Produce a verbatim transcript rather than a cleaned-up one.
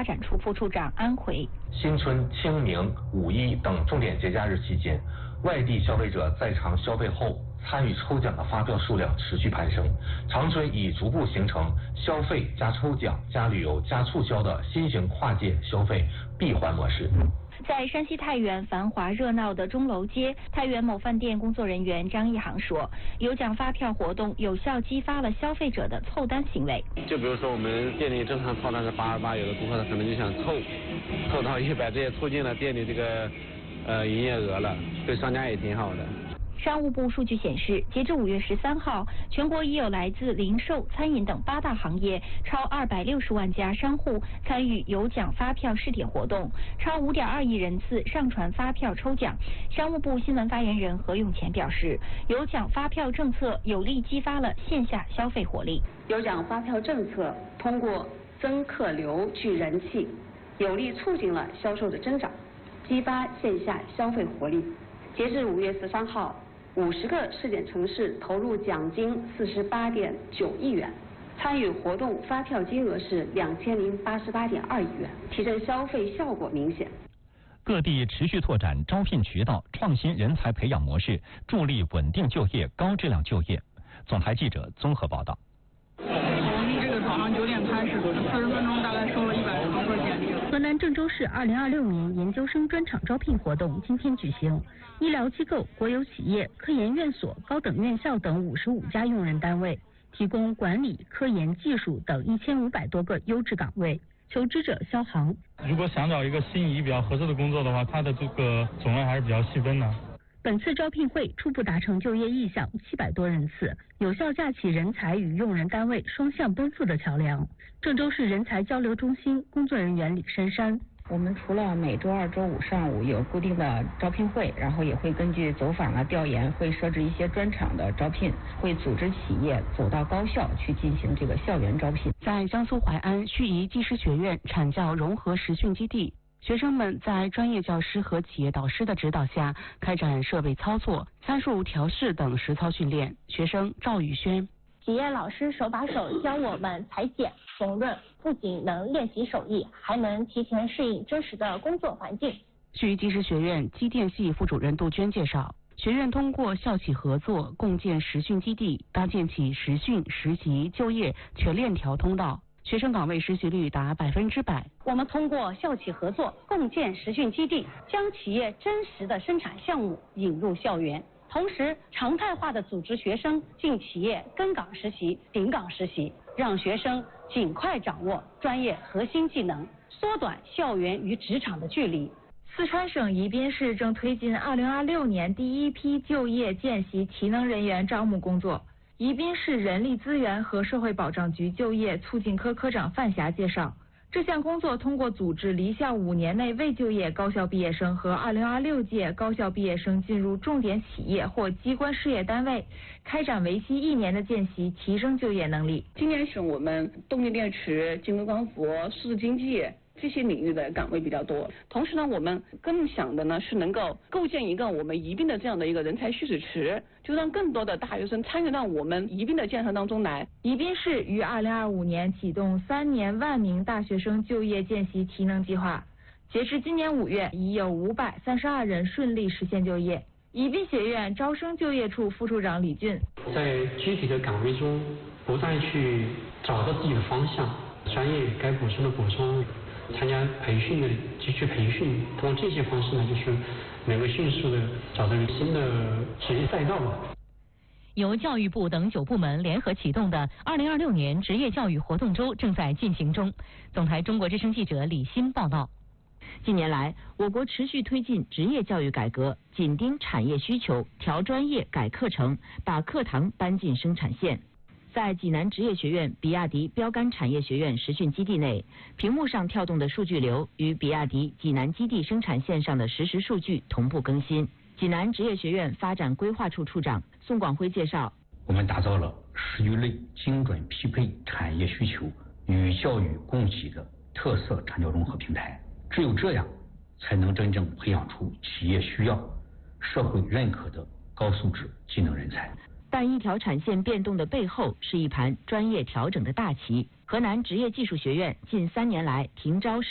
发展处副处长安奎。 新春、清明、五一等重点节假日期间，外地消费者在场消费后参与抽奖的发票数量持续攀升，长春已逐步形成消费加抽奖加旅游加促销的新型跨界消费闭环模式。 在山西太原繁华热闹的钟楼街，太原某饭店工作人员张一航说，有奖发票活动有效激发了消费者的凑单行为。 就比如说我们店里正常套单是八十八，有的顾客他可能就想凑，凑到一百，这也促进了店里这个呃营业额了，对商家也挺好的。 商务部数据显示，截至五月十三号，全国已有来自零售、餐饮等八大行业超二百六十万家商户参与有奖发票试点活动，超五点二亿人次上传发票抽奖。商务部新闻发言人何永乾表示，有奖发票政策有力激发了线下消费活力。 有奖发票政策通过增客流聚人气，有力促进了销售的增长，激发线下消费活力。截至五月十三号。五十个试点城市投入奖金四十八点九亿元，参与活动发票金额是两千零八十八点二亿元，提振消费效果明显。 各地持续拓展招聘渠道，创新人才培养模式，助力稳定就业、高质量就业。总台记者综合报道。 从这个早上九点开始，四十分钟大概收了一百多份简历。 河南郑州市二零二六年研究生专场招聘活动今天举行。医疗机构、国有企业、科研院所、高等院校等五十五家用人单位提供管理、科研、技术等一千五百多个优质岗位。求职者肖航， 如果想找一个心仪比较合适的工作的话，它的这个种类还是比较细分的。 本次招聘会初步达成就业意向七百多人次，有效架起人才与用人单位双向奔赴的桥梁。郑州市人才交流中心工作人员李珊珊。 我们除了每周二、周五上午有固定的招聘会，然后也会根据走访啊、调研，会设置一些专场的招聘，会组织企业走到高校去进行这个校园招聘。 在江苏淮安盱眙技师学院产教融合实训基地，学生们在专业教师和企业导师的指导下，开展设备操作、参数调试等实操训练。学生赵宇轩。企业老师手把手教我们裁剪、缝纫，不仅能练习手艺，还能提前适应真实的工作环境。盱眙技师学院机电系副主任杜鹃介绍，学院通过校企合作，共建实训基地，搭建起实训、实习、就业全链条通道，学生岗位实习率达百分之百。我们通过校企合作，共建实训基地，将企业真实的生产项目引入校园。同时，常态化的组织学生进企业跟岗实习、顶岗实习，让学生尽快掌握专业核心技能，缩短校园与职场的距离。四川省宜宾市正推进二零二六年第一批就业见习提能人员招募工作。宜宾市人力资源和社会保障局就业促进科科长范霞介绍，这项工作通过组织离校五年内未就业高校毕业生和二零二六届高校毕业生进入重点企业或机关事业单位，开展为期一年的见习，提升就业能力。 今年是我们动力电池、晶微光伏、数字经济这些领域的岗位比较多。同时呢，我们更想的呢是能够构建一个我们宜宾的这样的一个人才蓄水池，就让更多的大学生参与到我们宜宾的建设当中来。 宜宾市于二零二五年启动三年万名大学生就业见习提能计划，截至今年五月，已有五百三十二人顺利实现就业。宜宾学院招生就业处副处长李俊， 在具体的岗位中不断去找到自己的方向，专业该补充的补充，参加培训的继续培训，通过这些方式呢，就是能够迅速的找到新的职业赛道。 由教育部等九部门联合启动的二零二六年职业教育活动周正在进行中。总台中国之声记者李欣报道。 近年来，我国持续推进职业教育改革，紧盯产业需求，调专业、改课程，把课堂搬进生产线。在济南职业学院比亚迪标杆产业学院实训基地内，屏幕上跳动的数据流与比亚迪济南基地生产线上的实时数据同步更新。济南职业学院发展规划处处长宋广辉介绍， 我们打造了十余类精准匹配产业需求与教育供给的特色产教融合平台，只有这样才能真正培养出企业需要、社会认可的高素质技能人才。 但一条产线变动的背后是一盘专业调整的大棋。河南职业技术学院近三年来停招